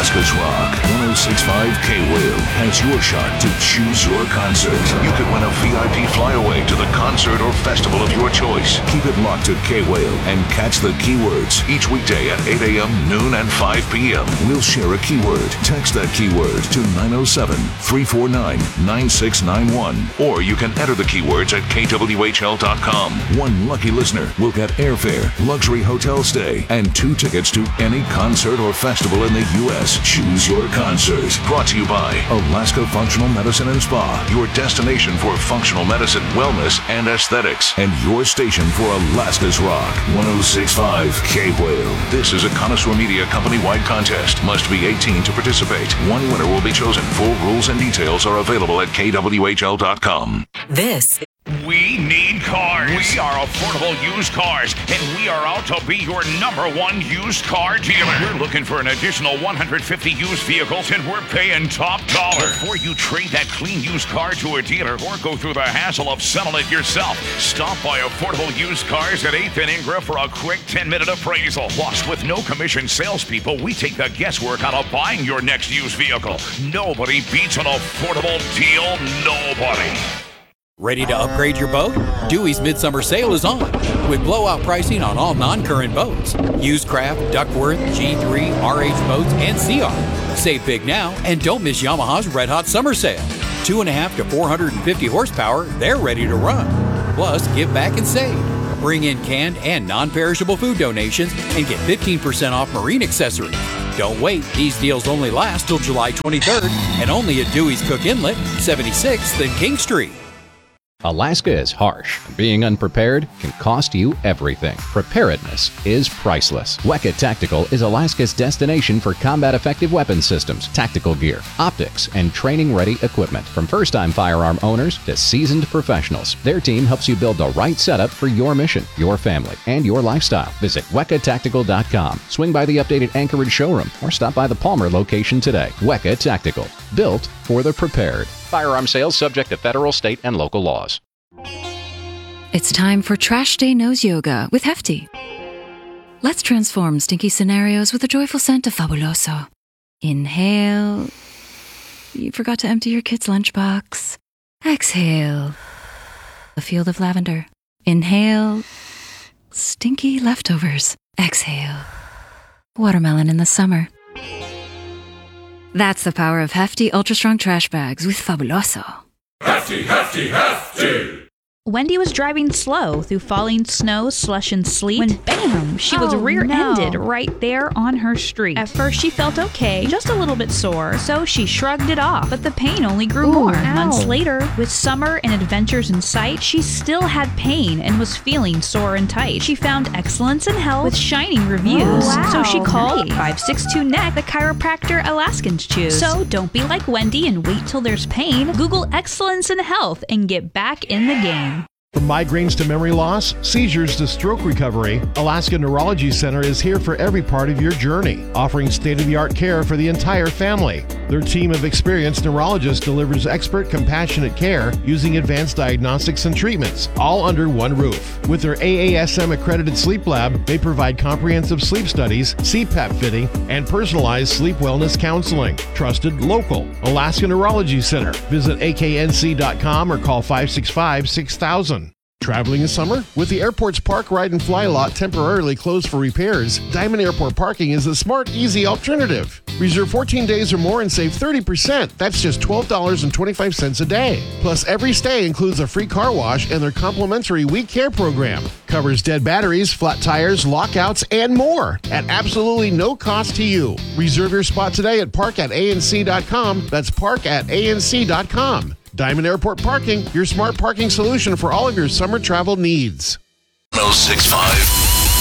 Alaska's Rock 106.5 K-Whale has your shot to choose your concert. You could win a VIP flyaway to the concert or festival of your choice. Keep it locked to K-Whale and catch the keywords each weekday at 8 a.m., noon, and 5 p.m. We'll share a keyword. Text that keyword to 907-349-9691. Or you can enter the keywords at kwhl.com. One lucky listener will get airfare, luxury hotel stay, and 2 tickets to any concert or festival in the U.S. Choose your concert. Brought to you by Alaska Functional Medicine and Spa, your destination for functional medicine, wellness, and aesthetics, and your station for Alaska's Rock 106.5 K-Whale. This is a Connoisseur Media company-wide contest. Must be 18 to participate. One winner will be chosen. Full rules and details are available at kwhl.com. We need cars. We are Affordable Used Cars, and we are out to be your #1 used car dealer. We're looking for an additional 150 used vehicles, and we're paying top dollar. Before you trade that clean used car to a dealer or go through the hassle of selling it yourself, stop by Affordable Used Cars at 8th and Ingra for a quick 10-minute appraisal. Plus, with no commission salespeople, we take the guesswork out of buying your next used vehicle. Nobody beats an affordable deal. Nobody. Ready to upgrade your boat? Dewey's Midsummer Sale is on with blowout pricing on all non-current boats. Used Craft, Duckworth, G3, RH boats, and CR. Save big now and don't miss Yamaha's Red Hot Summer Sale. 2.5 to 450 horsepower, they're ready to run. Plus, give back and save. Bring in canned and non-perishable food donations and get 15% off marine accessories. Don't wait. These deals only last till July 23rd and only at Dewey's Cook Inlet, 76th and King Street. Alaska is harsh. Being unprepared can cost you everything. Preparedness is priceless. Weka Tactical is Alaska's destination for combat-effective weapon systems, tactical gear, optics, and training-ready equipment. From first-time firearm owners to seasoned professionals, their team helps you build the right setup for your mission, your family, and your lifestyle. Visit WekaTactical.com. Swing by the updated Anchorage showroom or stop by the Palmer location today. Weka Tactical, built for the prepared. Firearm sales subject to federal, state, and local laws. It's time for Trash Day Nose Yoga with Hefty. Let's transform stinky scenarios with a joyful scent of Fabuloso. Inhale. You forgot to empty your kid's lunchbox. Exhale. A field of lavender. Inhale. Stinky leftovers. Exhale. Watermelon in the summer. That's the power of Hefty Ultra Strong Trash Bags with Fabuloso. Hefty, hefty, hefty! Wendy was driving slow through falling snow, slush, and sleet when bam, she was rear-ended right there on her street. At first she felt okay, just a little bit sore, so she shrugged it off, but the pain only grew more. Months later, with summer and adventures in sight, she still had pain and was feeling sore and tight. She found excellence in health with shining reviews, so she called 562-NECK, the chiropractor Alaskans choose. So don't be like Wendy and wait till there's pain. Google excellence in health and get back in the game. From migraines to memory loss, seizures to stroke recovery, Alaska Neurology Center is here for every part of your journey, offering state-of-the-art care for the entire family. Their team of experienced neurologists delivers expert, compassionate care using advanced diagnostics and treatments, all under one roof. With their AASM-accredited sleep lab, they provide comprehensive sleep studies, CPAP fitting, and personalized sleep wellness counseling. Trusted, local. Alaska Neurology Center. Visit aknc.com or call 565-6000. Traveling this summer? With the airport's Park, Ride, and Fly lot temporarily closed for repairs, Diamond Airport Parking is a smart, easy alternative. Reserve 14 days or more and save 30%. That's just $12.25 a day. Plus, every stay includes a free car wash and their complimentary We Care program. Covers dead batteries, flat tires, lockouts, and more at absolutely no cost to you. Reserve your spot today at park@anc.com. That's park@anc.com. Diamond Airport Parking, your smart parking solution for all of your summer travel needs. 106.5